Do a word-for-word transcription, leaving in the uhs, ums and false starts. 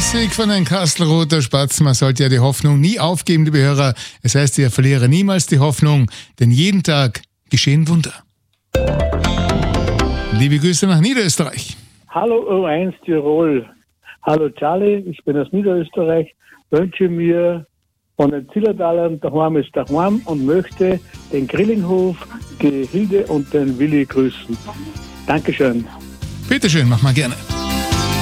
Musik von den Kastelruther Spatzen. Man sollte ja die Hoffnung nie aufgeben, liebe Hörer. Es heißt, ihr verliere niemals die Hoffnung, denn jeden Tag geschehen Wunder. Liebe Grüße nach Niederösterreich. Hallo O eins Tirol. Hallo Charlie, ich bin aus Niederösterreich, wünsche mir von den Zillertalern daheim ist daheim und möchte den Grillinghof, die Hilde und den Willi grüßen. Dankeschön. Bitteschön, mach mal gerne.